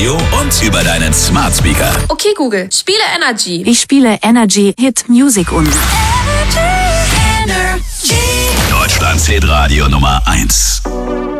Radio und über deinen Smart Speaker. Okay, Google, spiele Energy. Ich spiele Energy Hit Music und Deutschlands Hitradio Nummer 1.